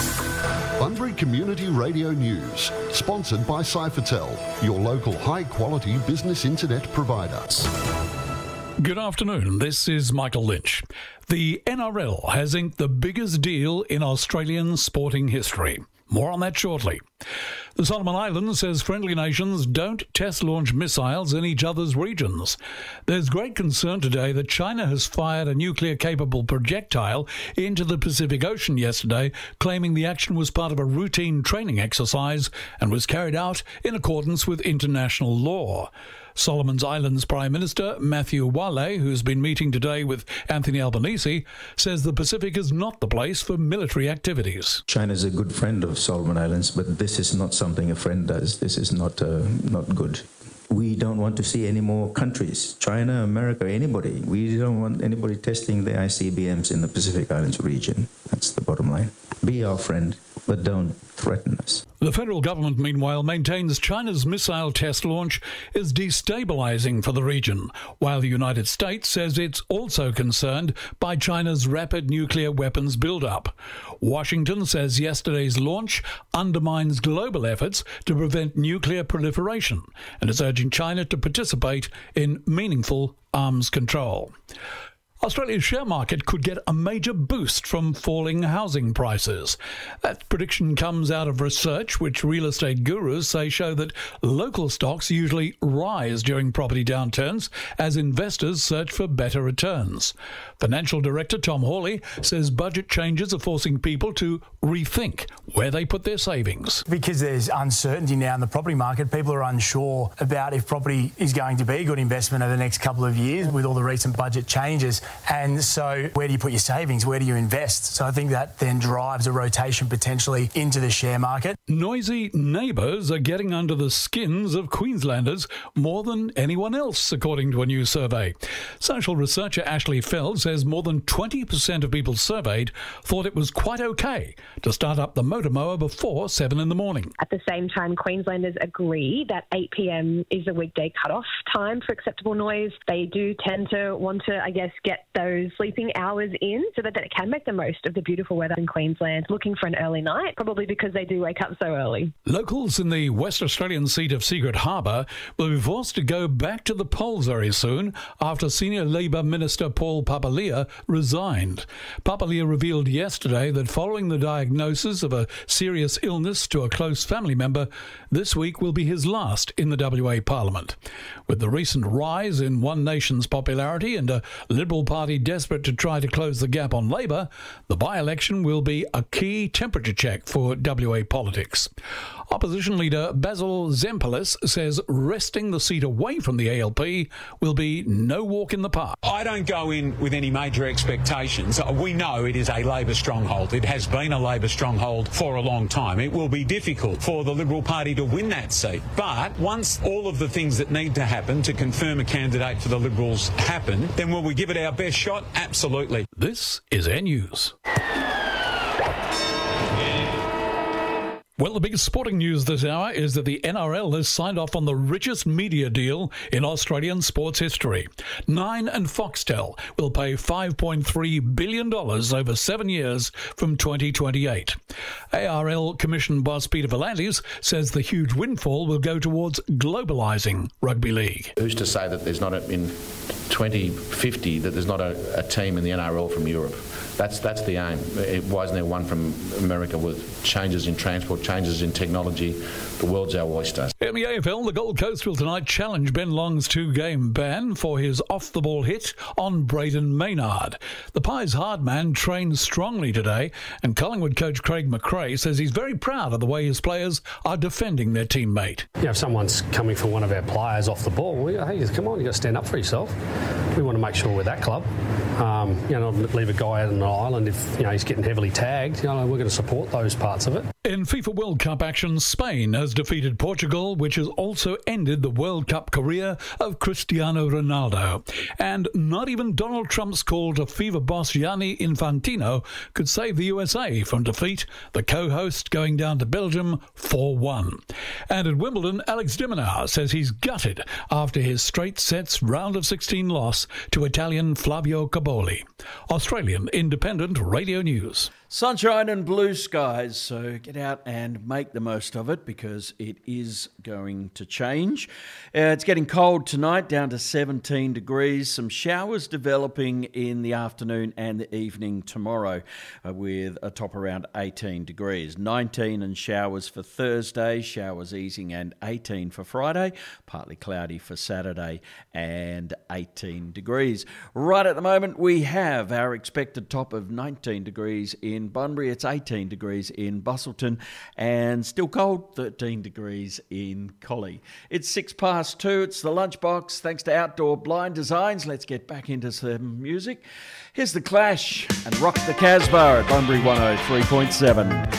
Bunbury Community Radio News, sponsored by Cyphertel, your local high-quality business internet provider. Good afternoon, this is Michael Lynch. The NRL has inked the biggest deal in Australian sporting history. More on that shortly. The Solomon Islands says friendly nations don't test launch missiles in each other's regions. There's great concern today that China has fired a nuclear-capable projectile into the Pacific Ocean yesterday, claiming the action was part of a routine training exercise and was carried out in accordance with international law. Solomon Islands Prime Minister Matthew Wale, who's been meeting today with Anthony Albanese, says the Pacific is not the place for military activities. China is a good friend of Solomon Islands, but this is not something a friend does. This is not good. We don't want to see any more countries, China, America, anybody. We don't want anybody testing the ICBMs in the Pacific Islands region. That's the bottom line. Be our friend, but don't threaten us. The federal government, meanwhile, maintains China's missile test launch is destabilizing for the region, while the United States says it's also concerned by China's rapid nuclear weapons buildup. Washington says yesterday's launch undermines global efforts to prevent nuclear proliferation and is urging China to participate in meaningful arms control. Australia's share market could get a major boost from falling housing prices. That prediction comes out of research which real estate gurus say show that local stocks usually rise during property downturns as investors search for better returns. Financial Director Tom Hawley says budget changes are forcing people to rethink where they put their savings. Because there's uncertainty now in the property market, people are unsure about if property is going to be a good investment over the next couple of years with all the recent budget changes. And so where do you put your savings? Where do you invest? So I think that then drives a rotation potentially into the share market. Noisy neighbours are getting under the skins of Queenslanders more than anyone else, according to a new survey. Social researcher Ashley Feld says more than 20% of people surveyed thought it was quite okay to start up the motor mower before 7 in the morning. At the same time, Queenslanders agree that 8 p.m. is the weekday cut-off time for acceptable noise. They do tend to want to, get those sleeping hours in so that they can make the most of the beautiful weather in Queensland, looking for an early night, probably because they do wake up so early. Locals in the West Australian seat of Secret Harbour will be forced to go back to the polls very soon after Senior Labor Minister Paul Papalia resigned. Papalia revealed yesterday that following the diagnosis of a serious illness to a close family member, this week will be his last in the WA Parliament. With the recent rise in One Nation's popularity and a Liberal Party desperate to try to close the gap on Labor, the by-election will be a key temperature check for WA politics. Opposition leader Basil Zempilas says wresting the seat away from the ALP will be no walk in the park. I don't go in with any major expectations. We know it is a Labor stronghold. It has been a Labor stronghold for a long time. It will be difficult for the Liberal Party to win that seat. But once all of the things that need to happen to confirm a candidate for the Liberals happen, then will we give it our best shot? Absolutely. This is Air News. Well, the biggest sporting news this hour is that the NRL has signed off on the richest media deal in Australian sports history. Nine and Foxtel will pay $5.3 billion over 7 years from 2028. ARL Commission boss Peter V'landys says the huge windfall will go towards globalising rugby league. Who's to say that there's not in 2050 that there's not a team in the NRL from Europe? That's the aim. Why isn't there one from America with changes in transport, changes in technology? The world's our oyster. In the AFL, the Gold Coast will tonight challenge Ben Long's 2-game ban for his off-the-ball hit on Braden Maynard. The Pies hard man trained strongly today, and Collingwood coach Craig McRae says he's very proud of the way his players are defending their teammate. If someone's coming for one of our players off the ball, hey, come on, you've got to stand up for yourself. We want to make sure we're that club. Not leave a guy out on an island if he's getting heavily tagged. We're going to support those parts of it. In FIFA World Cup action, Spain has defeated Portugal, which has also ended the World Cup career of Cristiano Ronaldo. And not even Donald Trump's call to FIFA boss Gianni Infantino could save the USA from defeat, the co-host going down to Belgium 4-1. And at Wimbledon, Alex de Minaur says he's gutted after his straight sets round of 16 loss to Italian Flavio Caboli. Australian Independent Radio News. Sunshine and blue skies, so get out and make the most of it because it is going to change. It's getting cold tonight, down to 17 degrees. Some showers developing in the afternoon and the evening tomorrow with a top around 18 degrees. 19 and showers for Thursday, showers easing, and 18 for Friday. Partly cloudy for Saturday and 18 degrees. Right at the moment, we have our expected top of 19 degrees in Bunbury. It's 18 degrees in Busselton and still cold, 13 degrees in Collie. It's 2:06. It's the Lunchbox. Thanks to Outdoor Blind Designs. Let's get back into some music. Here's The Clash and Rock the Casbah at Bunbury 103.7.